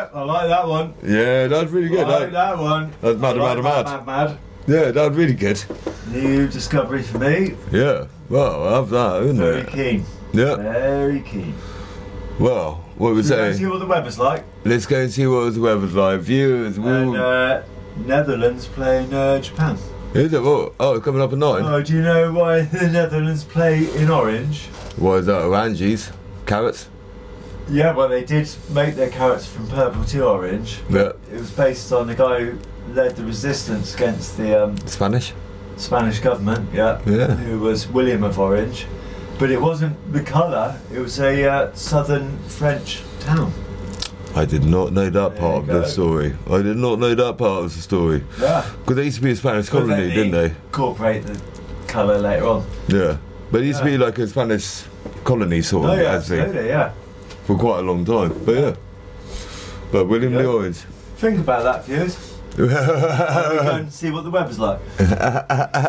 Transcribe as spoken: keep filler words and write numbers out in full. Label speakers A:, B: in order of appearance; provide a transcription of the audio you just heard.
A: I like that one.
B: Yeah, that's really good.
A: I like
B: that,
A: that one.
B: That's mad,
A: I like
B: mad,
A: mad,
B: mad.
A: mad, mad.
B: Yeah, that's really good.
A: New discovery for me.
B: Yeah, well, I have that, isn't
A: Very
B: it?
A: keen.
B: Yeah.
A: Very keen.
B: Well, what we
A: Should we go and
B: say?
A: see what the weather's like?
B: Let's go and see what the weather's like. Viewers,
A: And
B: we'll...
A: uh, Netherlands playing uh, Japan.
B: Is it? What? Oh, it's coming up at nine.
A: Oh, do you know why the Netherlands play in orange?
B: What is that? Oranges? Carrots?
A: Yeah, well, they did make their carrots from purple to orange.
B: Yeah.
A: It was based on the guy who led the resistance against the um,
B: Spanish?
A: Spanish government, yeah,
B: Yeah.
A: who was William of Orange. But it wasn't the colour, it was a uh, southern French town.
B: I did not know that
A: There
B: part
A: you
B: of
A: go.
B: the story. I did not know that part of the story.
A: Yeah.
B: Because they used to be a Spanish
A: But
B: colony,
A: then
B: didn't they?
A: incorporate the colour later on.
B: Yeah. But it used to
A: Yeah.
B: be like a Spanish colony sort
A: Oh
B: of,
A: yeah,
B: as they-
A: absolutely, yeah.
B: for quite a long time. But yeah. But William
A: Yeah.
B: the Orange.
A: Think about that, viewers. I'll go and see what the weather's like.